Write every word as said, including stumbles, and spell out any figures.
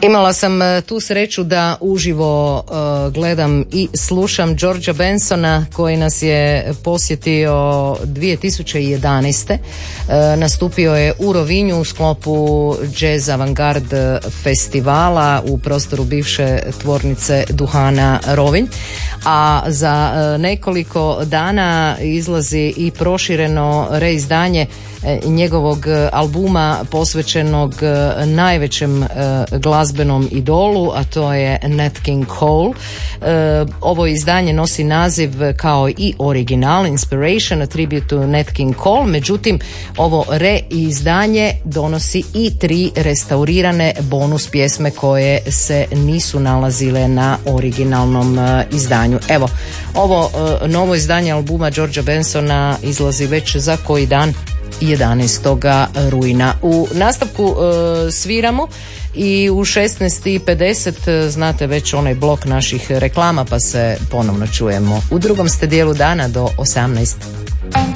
Imala sam tu sreću da uživo uh, gledam i slušam Georgea Bensona koji nas je posjetio dvije tisuće jedanaeste. Uh, nastupio je u Rovinju u sklopu Jazz Avantgarde festivala u prostoru bivše tvornice duhana Rovinj. A za uh, nekoliko dana izlazi i prošireno reizdanje njegovog albuma posvećenog najvećem glazbenom idolu, a to je Nat King Cole. Ovo izdanje nosi naziv kao i original Inspiration, a tribute to Nat King Cole, međutim ovo reizdanje donosi i tri restaurirane bonus pjesme koje se nisu nalazile na originalnom izdanju. Evo, ovo novo izdanje albuma Georgea Bensona izlazi već za koji dan, jedanaestog rujna. U nastavku uh, sviramo i u šesnaest i pedeset znate već onaj blok naših reklama, pa se ponovno čujemo u drugom ste dijelu dana do osamnaest.